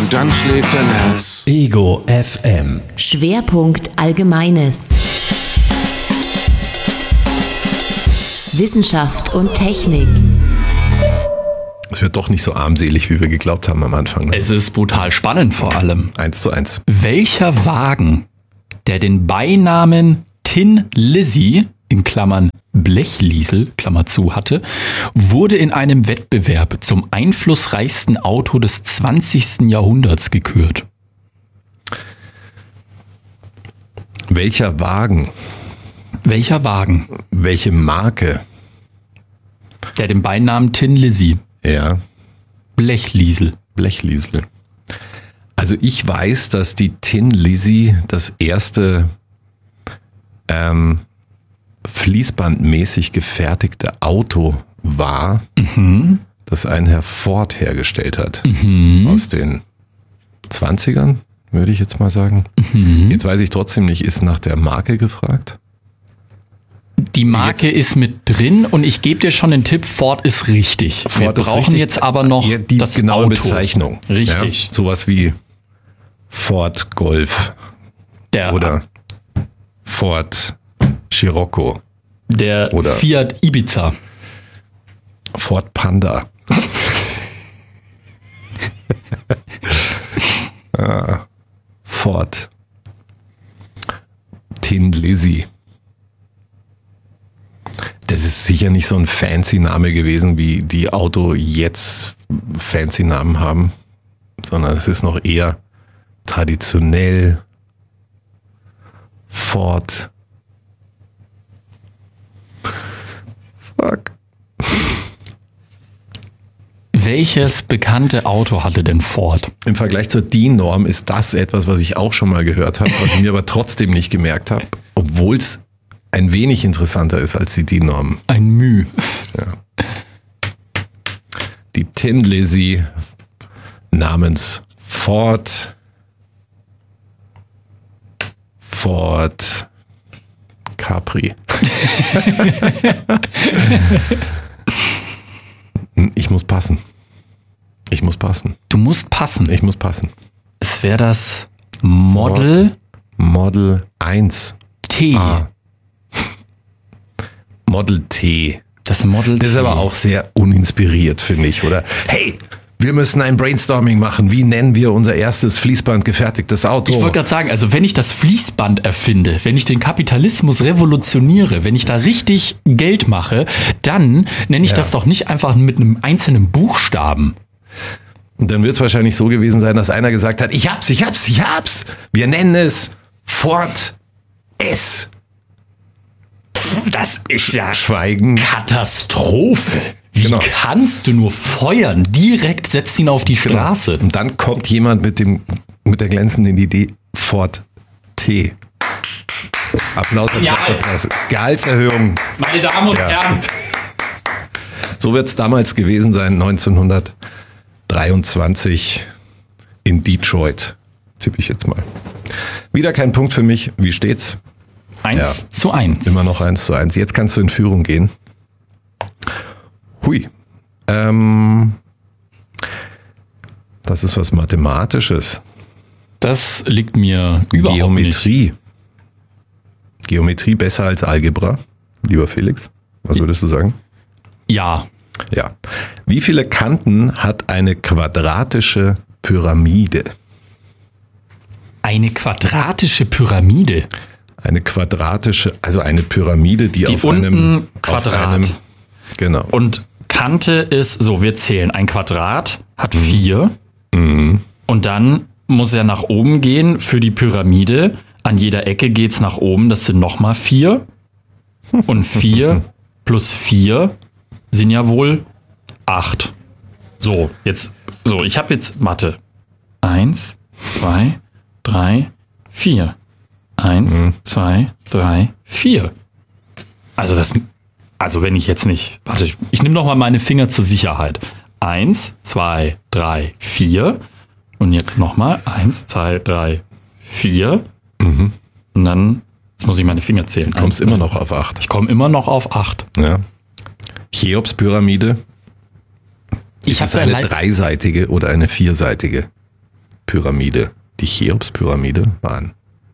dann schläft er nass. Ego FM. Schwerpunkt Allgemeines. Wissenschaft und Technik. Es wird doch nicht so armselig, wie wir geglaubt haben am Anfang. Ne? Es ist brutal spannend vor allem. 1:1. Welcher Wagen, der den Beinamen Tin Lizzy, in Klammern Blechliesel, Klammer zu, hatte, wurde in einem Wettbewerb zum einflussreichsten Auto des 20. Jahrhunderts gekürt? Welcher Wagen? Welcher Wagen, Welche Marke? der den Beinamen Tin Lizzy, Ja, Blechliesel. Blechliesel. Also ich weiß, dass die Tin Lizzy das erste fließbandmäßig gefertigte Auto war, das ein Herr Ford hergestellt hat. Aus den 20ern, würde ich jetzt mal sagen. Jetzt weiß ich trotzdem nicht, ist nach der Marke gefragt? Die Marke ist mit drin und ich gebe dir schon den Tipp, Ford ist richtig. Wir Ford ist brauchen richtig. jetzt aber noch Ja, die das genaue Auto. Bezeichnung. Richtig. Ja, sowas wie Ford Golf Der, oder Ford Scirocco, der oder- Fiat Ibiza. Ford Panda. Ford Tin Lizzy. Das ist sicher nicht so ein fancy Name gewesen, wie die Auto jetzt fancy Namen haben, sondern es ist noch eher traditionell Ford. Fuck. Welches bekannte Auto hatte denn Ford? Im Vergleich zur DIN-Norm ist das etwas, was ich auch schon mal gehört habe, was ich mir aber trotzdem nicht gemerkt habe, obwohl es ein wenig interessanter ist als die DIN-Norm. Ein Müh. Die Tin Lizzy namens Ford Capri. Ich muss passen. Du musst passen. Ich muss passen. Es wäre das Model Model 1. T. Model T. Das Model Das ist T. aber auch sehr uninspiriert, finde ich, oder? Hey, wir müssen ein Brainstorming machen. Wie nennen wir unser erstes Fließband gefertigtes Auto? Ich wollte gerade sagen, also wenn ich das Fließband erfinde, wenn ich den Kapitalismus revolutioniere, wenn ich da richtig Geld mache, dann nenne ich das doch nicht einfach mit einem einzelnen Buchstaben. Und dann wird es wahrscheinlich so gewesen sein, dass einer gesagt hat, ich hab's. Wir nennen es Ford S. Das ist ja Schweigen. Katastrophe. Wie Genau. kannst du nur feuern? Direkt setzt ihn auf die Straße. Und dann kommt jemand mit der glänzenden Idee Ford T. Applaus. Ja. Gehaltserhöhung. Meine Damen und Herren. So wird es damals gewesen sein, 1923 in Detroit. Tippe ich jetzt mal. Wieder kein Punkt für mich. Wie steht's? 1:1. Immer noch 1:1. Jetzt kannst du in Führung gehen. Hui. Das ist was Mathematisches. Das liegt mir überhaupt Geometrie. Geometrie besser als Algebra, lieber Felix. Was würdest du sagen? nicht. Ja. Ja. Wie viele Kanten hat eine quadratische Pyramide? Eine quadratische Pyramide. Eine quadratische, also eine Pyramide, die auf unten einem Quadrat. Genau. Und Kante ist, so wir zählen, ein Quadrat hat 4. Und dann muss er nach oben gehen für die Pyramide. An jeder Ecke geht's nach oben, das sind nochmal 4. Und 4 plus 4 sind ja wohl 8. So, ich habe jetzt Mathe. 1, 2, 3, 4. 1, 2, 3, 4. Also wenn ich jetzt nicht, warte, ich nehme noch mal meine Finger zur Sicherheit. 1, 2, 3, 4. Und jetzt nochmal 1, 2, 3, 4. Und dann, jetzt muss ich meine Finger zählen. Du kommst immer noch auf 8. Ich komme immer noch auf 8. Ja. Cheops-Pyramide. Ich Ist es habe eine dreiseitige oder eine vierseitige Cheops-Pyramide. Die Cheops-Pyramide waren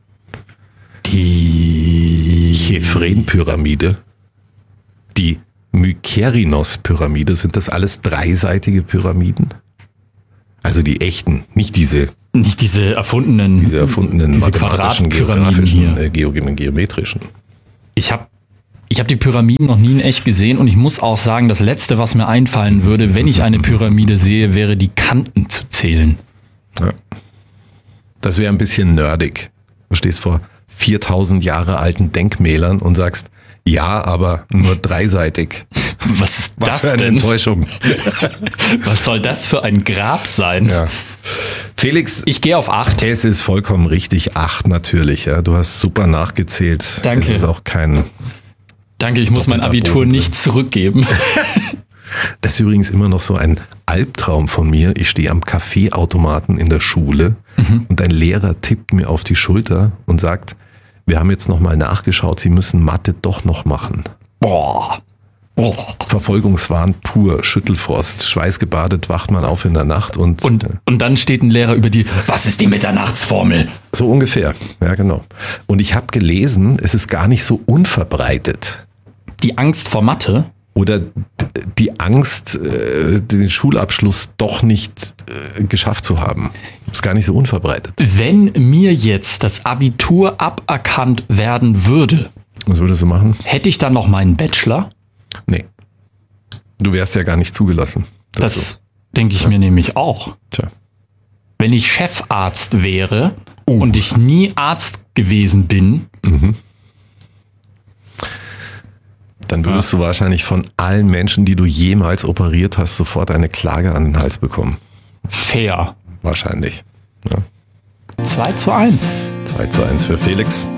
Die Chephren-Pyramide, die Mykerinos-Pyramide. Sind das alles dreiseitige Pyramiden? Also die echten, nicht diese erfundenen mathematischen, Quadratpyramiden geographischen, geometrischen. Ich habe die Pyramiden noch nie in echt gesehen und ich muss auch sagen, das Letzte, was mir einfallen würde, wenn ich eine Pyramide sehe, wäre die Kanten zu zählen. Ja. Das wäre ein bisschen nerdig. Du stehst vor 4000 Jahre alten Denkmälern und sagst, ja, aber nur dreiseitig. Was ist Was das für eine denn? Enttäuschung. Was soll das für ein Grab sein? Ja. Felix, Ich gehe auf 8. es ist vollkommen richtig. 8 natürlich. Ja. Du hast super nachgezählt. Danke. Es ist auch kein... Danke, ich muss mein Doppelter Abitur Boden. nicht zurückgeben. Das ist übrigens immer noch so ein Albtraum von mir. Ich stehe am Kaffeeautomaten in der Schule und ein Lehrer tippt mir auf die Schulter und sagt, wir haben jetzt nochmal nachgeschaut, Sie müssen Mathe doch noch machen. Boah. Verfolgungswahn pur, Schüttelfrost, schweißgebadet wacht man auf in der Nacht und dann steht ein Lehrer über die, was ist die Mitternachtsformel? so ungefähr, ja genau. Und ich habe gelesen, es ist gar nicht so unverbreitet. Die Angst vor Mathe? Oder die Angst, den Schulabschluss doch nicht geschafft zu haben. Ist gar nicht so unverbreitet. Wenn mir jetzt das Abitur aberkannt werden würde, Was würdest du machen? hätte ich dann noch meinen Bachelor? Nee. Du wärst ja gar nicht zugelassen. dazu. Das denke ich mir nämlich auch. Tja. Wenn ich Chefarzt wäre und ich nie Arzt gewesen bin, Dann würdest du wahrscheinlich von allen Menschen, die du jemals operiert hast, sofort eine Klage an den Hals bekommen. fair. Wahrscheinlich. Ja. 2:1. 2:1 für Felix.